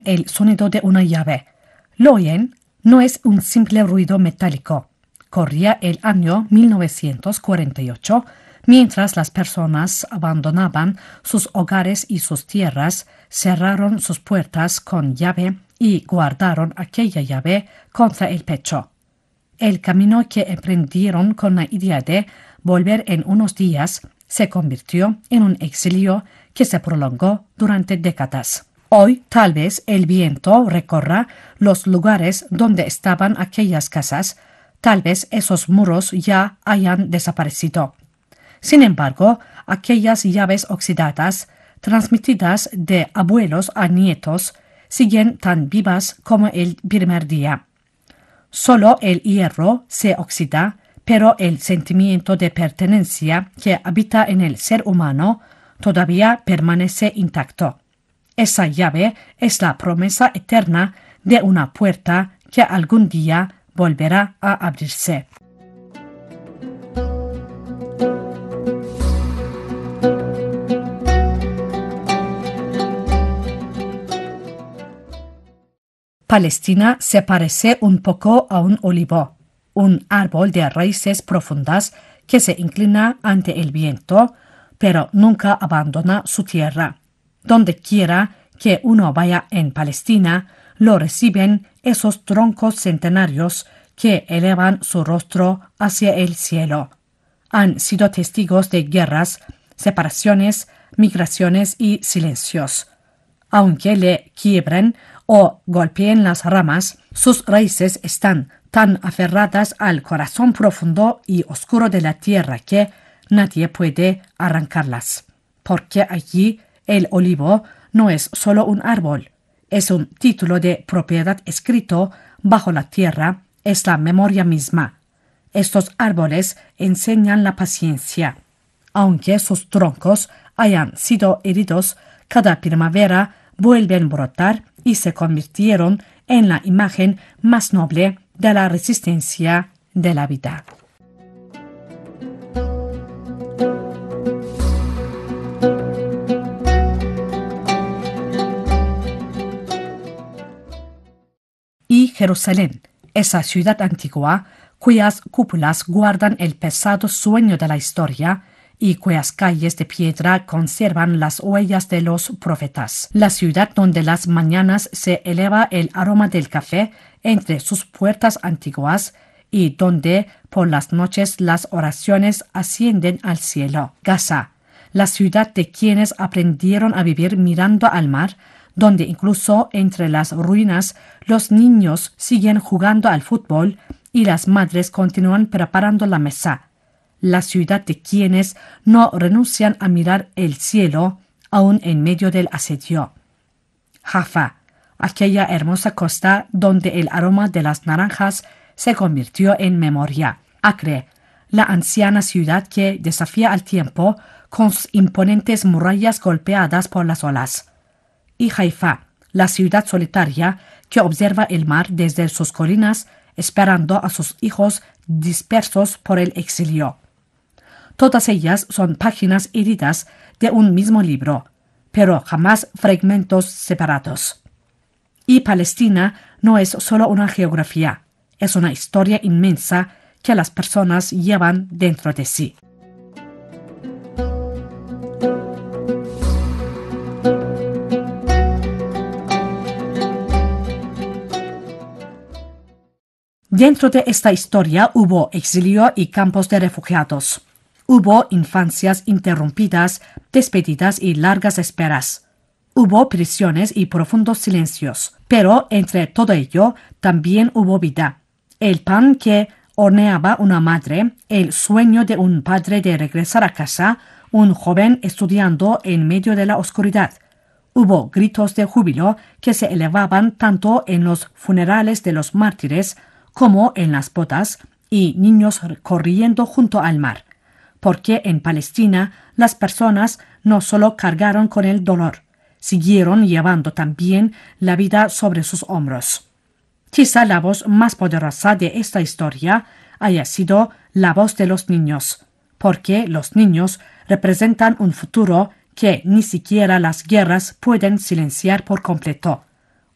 el sonido de una llave. Lo oyen, no es un simple ruido metálico. Corría el año 1948, mientras las personas abandonaban sus hogares y sus tierras, cerraron sus puertas con llave y guardaron aquella llave contra el pecho. El camino que emprendieron con la idea de volver en unos días se convirtió en un exilio que se prolongó durante décadas. Hoy, tal vez el viento recorra los lugares donde estaban aquellas casas, tal vez esos muros ya hayan desaparecido. Sin embargo, aquellas llaves oxidadas, transmitidas de abuelos a nietos, siguen tan vivas como el primer día. Solo el hierro se oxida, pero el sentimiento de pertenencia que habita en el ser humano todavía permanece intacto. Esa llave es la promesa eterna de una puerta que algún día volverá a abrirse. Palestina se parece un poco a un olivo, un árbol de raíces profundas que se inclina ante el viento, pero nunca abandona su tierra. Donde quiera que uno vaya en Palestina, lo reciben esos troncos centenarios que elevan su rostro hacia el cielo. Han sido testigos de guerras, separaciones, migraciones y silencios. Aunque le quiebren o golpeen las ramas, sus raíces están tan aferradas al corazón profundo y oscuro de la tierra que nadie puede arrancarlas. Porque allí el olivo no es solo un árbol, es un título de propiedad escrito bajo la tierra, es la memoria misma. Estos árboles enseñan la paciencia. Aunque sus troncos hayan sido heridos, cada primavera vuelven a brotar y se convirtieron en la imagen más noble de la resistencia de la vida. Y Jerusalén, esa ciudad antigua, cuyas cúpulas guardan el pesado sueño de la historia y cuyas calles de piedra conservan las huellas de los profetas. La ciudad donde las mañanas se eleva el aroma del café entre sus puertas antiguas y donde por las noches las oraciones ascienden al cielo. Gaza, la ciudad de quienes aprendieron a vivir mirando al mar, donde incluso entre las ruinas los niños siguen jugando al fútbol y las madres continúan preparando la mesa. La ciudad de quienes no renuncian a mirar el cielo aún en medio del asedio. Jaffa, aquella hermosa costa donde el aroma de las naranjas se convirtió en memoria. Acre, la anciana ciudad que desafía al tiempo con sus imponentes murallas golpeadas por las olas. Y Haifa, la ciudad solitaria que observa el mar desde sus colinas, esperando a sus hijos dispersos por el exilio. Todas ellas son páginas heridas de un mismo libro, pero jamás fragmentos separados. Y Palestina no es solo una geografía, es una historia inmensa que las personas llevan dentro de sí. Dentro de esta historia hubo exilio y campos de refugiados. Hubo infancias interrumpidas, despedidas y largas esperas. Hubo prisiones y profundos silencios. Pero entre todo ello también hubo vida. El pan que horneaba una madre, el sueño de un padre de regresar a casa, un joven estudiando en medio de la oscuridad. Hubo gritos de júbilo que se elevaban tanto en los funerales de los mártires como en las bodas, y niños corriendo junto al mar. Porque en Palestina las personas no solo cargaron con el dolor, siguieron llevando también la vida sobre sus hombros. Quizá la voz más poderosa de esta historia haya sido la voz de los niños, porque los niños representan un futuro que ni siquiera las guerras pueden silenciar por completo.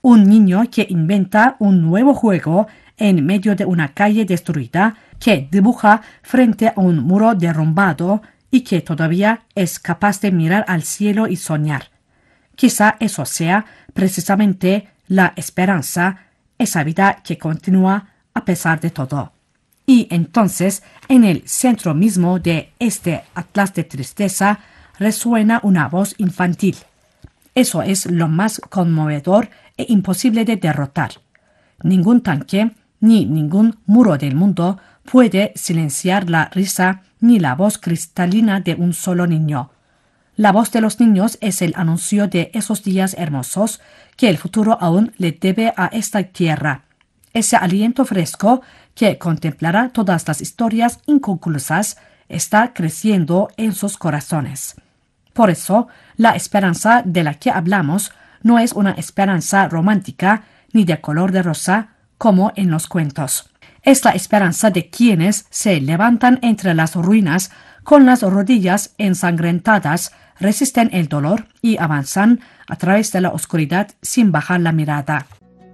Un niño que inventa un nuevo juego en medio de una calle destruida, que dibuja frente a un muro derrumbado y que todavía es capaz de mirar al cielo y soñar. Quizá eso sea precisamente la esperanza, esa vida que continúa a pesar de todo. Y entonces, en el centro mismo de este atlas de tristeza, resuena una voz infantil. Eso es lo más conmovedor e imposible de derrotar. Ningún tanque ni ningún muro del mundo puede silenciar la risa ni la voz cristalina de un solo niño. La voz de los niños es el anuncio de esos días hermosos que el futuro aún le debe a esta tierra. Ese aliento fresco que contemplará todas las historias inconclusas está creciendo en sus corazones. Por eso, la esperanza de la que hablamos no es una esperanza romántica ni de color de rosa como en los cuentos. Es la esperanza de quienes se levantan entre las ruinas con las rodillas ensangrentadas, resisten el dolor y avanzan a través de la oscuridad sin bajar la mirada.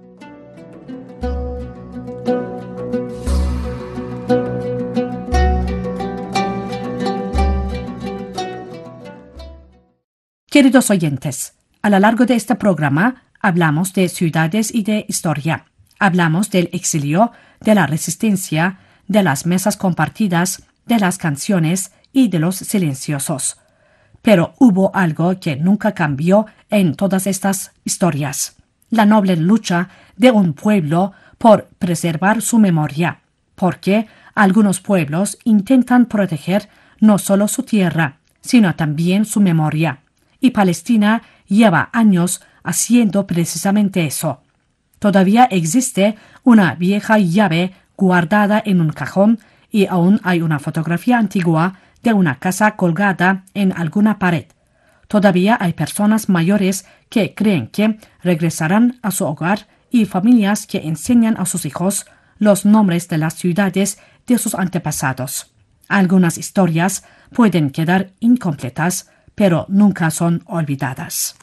Queridos oyentes, a lo largo de este programa hablamos de ciudades y de historia. Hablamos del exilio, de la resistencia, de las mesas compartidas, de las canciones y de los silenciosos. Pero hubo algo que nunca cambió en todas estas historias: la noble lucha de un pueblo por preservar su memoria, porque algunos pueblos intentan proteger no solo su tierra, sino también su memoria. Y Palestina lleva años haciendo precisamente eso. Todavía existe una vieja llave guardada en un cajón y aún hay una fotografía antigua de una casa colgada en alguna pared. Todavía hay personas mayores que creen que regresarán a su hogar y familias que enseñan a sus hijos los nombres de las ciudades de sus antepasados. Algunas historias pueden quedar incompletas, pero nunca son olvidadas.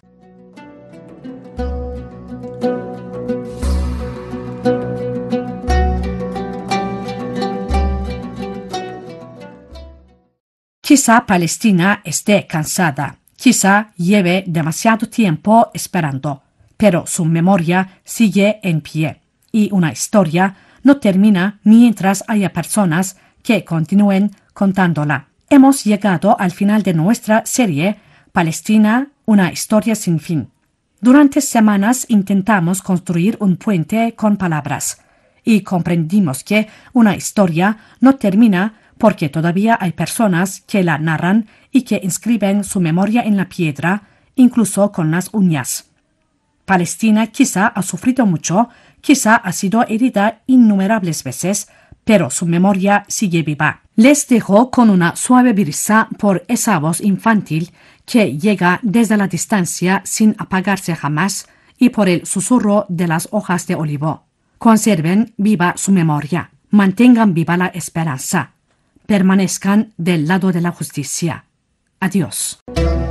Quizá Palestina esté cansada, quizá lleve demasiado tiempo esperando, pero su memoria sigue en pie, y una historia no termina mientras haya personas que continúen contándola. Hemos llegado al final de nuestra serie Palestina, una historia sin fin. Durante semanas intentamos construir un puente con palabras y comprendimos que una historia no termina porque todavía hay personas que la narran y que inscriben su memoria en la piedra, incluso con las uñas. Palestina quizá ha sufrido mucho, quizá ha sido herida innumerables veces, pero su memoria sigue viva. Les dejo con una suave brisa por esa voz infantil que llega desde la distancia sin apagarse jamás y por el susurro de las hojas de olivo. Conserven viva su memoria, mantengan viva la esperanza, permanezcan del lado de la justicia. Adiós.